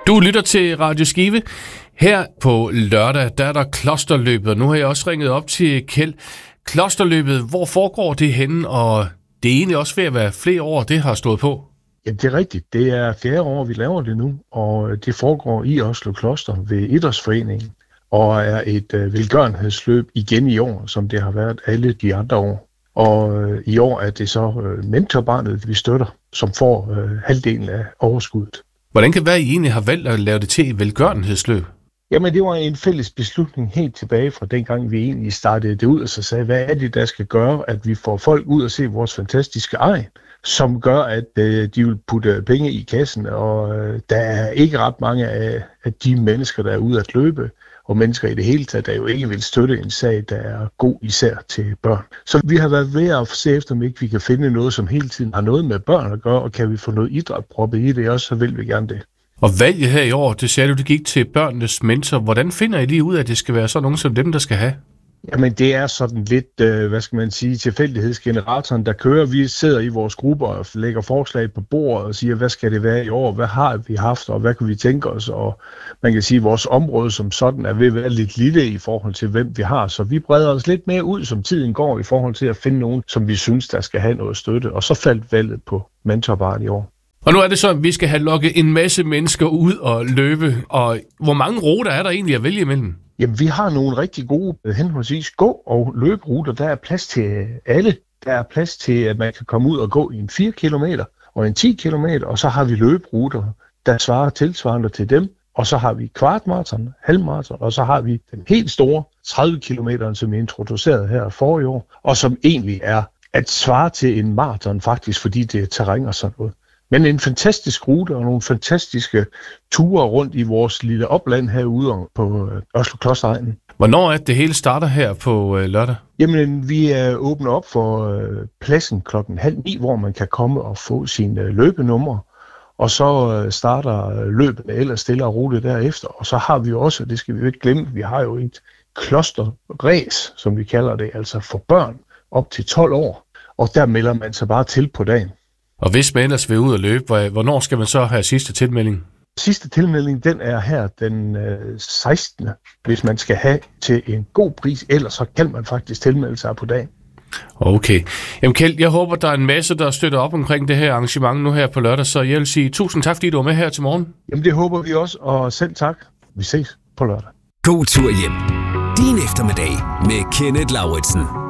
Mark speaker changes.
Speaker 1: Du lytter til Radio Skive. Her på lørdag, der er der klosterløbet, og nu har jeg også ringet op til Kjeld. Klosterløbet, hvor foregår det henne, og det er egentlig også ved at være flere år, det har stået på?
Speaker 2: Ja, det er rigtigt. Det er 4. år, vi laver det nu, og det foregår i Oslo Kloster ved Idrætsforeningen, og er et velgørenhedsløb igen i år, som det har været alle de andre år. Og i år er det så mentorbarnet, vi støtter, som får halvdelen af overskuddet.
Speaker 1: Hvordan kan det være, at I egentlig har valgt at lave det til et velgørenhedsløb?
Speaker 2: Jamen, det var en fælles beslutning helt tilbage fra dengang, vi egentlig startede det ud, og så sagde, hvad er det, der skal gøre, at vi får folk ud og se vores fantastiske egen, som gør, at de vil putte penge i kassen, og der er ikke ret mange af de mennesker, der er ude at løbe, og mennesker i det hele taget, der jo ikke vil støtte en sag, der er god især til børn. Så vi har været ved at se efter, om ikke vi kan finde noget, som hele tiden har noget med børn at gøre, og kan vi få noget idræt proppet i det også, så vil vi gerne det.
Speaker 1: Og valget her i år, det sagde du, det gik til børnenes mentor. Hvordan finder I lige ud af, at det skal være sådan nogen som dem, der skal have? Jamen,
Speaker 2: det er sådan lidt, tilfældighedsgeneratoren, der kører. Vi sidder i vores grupper og lægger forslag på bordet og siger, hvad skal det være i år? Hvad har vi haft, og hvad kan vi tænke os? Og man kan sige, at vores område som sådan er ved at være lidt lille i forhold til, hvem vi har. Så vi breder os lidt mere ud, som tiden går, i forhold til at finde nogen, som vi synes, der skal have noget støtte. Og så faldt valget på mentorbarn i år.
Speaker 1: Og nu er det så, at vi skal have lukket en masse mennesker ud og løbe. Og hvor mange ruter er der egentlig at vælge imellem?
Speaker 2: Jamen, vi har nogle rigtig gode henholdsvis gå- og løberuter. Der er plads til alle. Der er plads til, at man kan komme ud og gå i en 4 kilometer og en 10 kilometer, og så har vi løberuter, der svarer tilsvarende til dem. Og så har vi kvartmaraton, halvmaraton, og så har vi den helt store 30 kilometer, som er introduceret her forrige år, og som egentlig er at svare til en maraton faktisk, fordi det er terræn og sådan noget. Men en fantastisk rute og nogle fantastiske ture rundt i vores lille opland herude på Oslo Klosteregnen.
Speaker 1: Hvornår er det hele starter her på lørdag?
Speaker 2: Jamen, vi er åbnet op for pladsen 8:30, hvor man kan komme og få sine løbenumre. Og så starter løbet ellers stille og roligt derefter. Og så har vi også, det skal vi jo ikke glemme, vi har jo et klosterræs, som vi kalder det, altså for børn op til 12 år. Og der melder man sig bare til på dagen.
Speaker 1: Og hvis man ellers vil ud og løbe, hvornår skal man så have sidste tilmelding?
Speaker 2: Sidste tilmelding, den er her den 16. Hvis man skal have til en god pris, ellers så kan man faktisk tilmelde sig på dagen.
Speaker 1: Okay. Jamen Kjeld, jeg håber, der er en masse, der støtter op omkring det her arrangement nu her på lørdag, så jeg vil sige tusind tak, fordi du var med her til morgen.
Speaker 2: Jamen det håber vi også, og selv tak. Vi ses på lørdag.
Speaker 3: God tur hjem. Din eftermiddag med Kenneth Lauritsen.